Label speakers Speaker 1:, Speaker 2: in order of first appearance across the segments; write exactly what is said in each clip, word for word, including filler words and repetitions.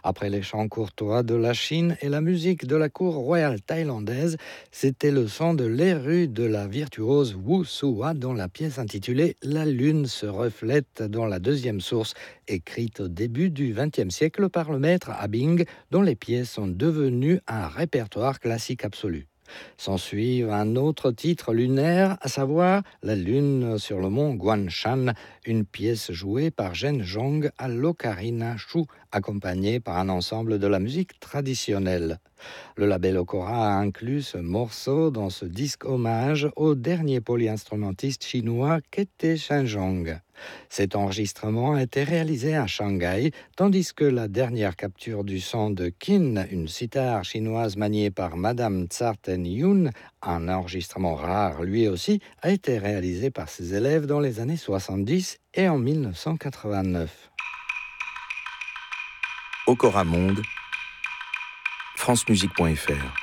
Speaker 1: Après les chants courtois de la Chine et la musique de la cour royale thaïlandaise, c'était le son de Les rues de la virtuose Wu Sua dont la pièce intitulée La lune se reflète dans la deuxième source, écrite au début du vingtième siècle par le maître Abing, dont les pièces sont devenues un répertoire classique absolu. S'ensuit un autre titre lunaire, à savoir La lune sur le mont Guanshan, une pièce jouée par Zhen Zhong à l'ocarina Shu, accompagnée par un ensemble de la musique traditionnelle. Le label Okora a inclus ce morceau dans ce disque hommage au dernier polyinstrumentiste chinois qu'était Shenzhong. Cet enregistrement a été réalisé à Shanghai, tandis que la dernière capture du son de Qin, une sitar chinoise maniée par Madame Tsarten Yun, un enregistrement rare lui aussi, a été réalisé par ses élèves dans les années soixante-dix et en dix-neuf cent quatre-vingt-neuf.
Speaker 2: Okora Monde, francemusique point f r.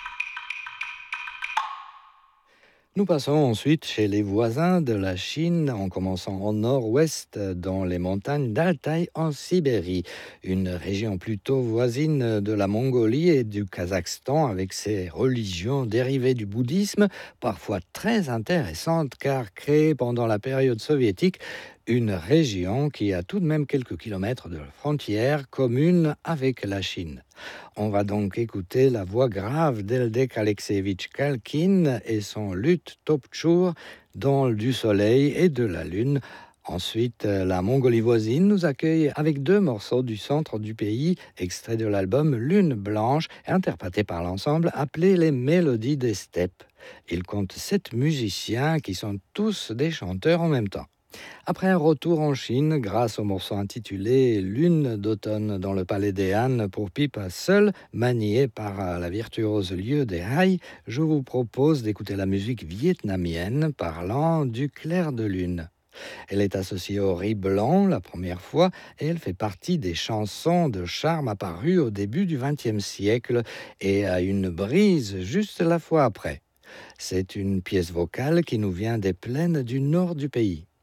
Speaker 1: Nous passons ensuite chez les voisins de la Chine, en commençant au nord-ouest, dans les montagnes d'Altaï en Sibérie, une région plutôt voisine de la Mongolie et du Kazakhstan, avec ses religions dérivées du bouddhisme, parfois très intéressantes car créées pendant la période soviétique, une région qui a tout de même quelques kilomètres de frontière commune avec la Chine. On va donc écouter la voix grave d'Eldek Alexeyevitch Kalkin et son luth Topchour dans Du soleil et de la lune. Ensuite, la Mongolie voisine nous accueille avec deux morceaux du centre du pays, extraits de l'album Lune blanche, interprétés par l'ensemble appelé Les Mélodies des steppes. Il compte sept musiciens qui sont tous des chanteurs en même temps. Après un retour en Chine, grâce au morceau intitulé Lune d'automne dans le palais des Han pour pipe seule, manié par la virtuose Lieu des Hai, je vous propose d'écouter la musique vietnamienne parlant du clair de lune. Elle est associée au riz blanc la première fois et elle fait partie des chansons de charme apparues au début du vingtième siècle et a une brise juste la fois après. C'est une pièce vocale qui nous vient des plaines du nord du pays.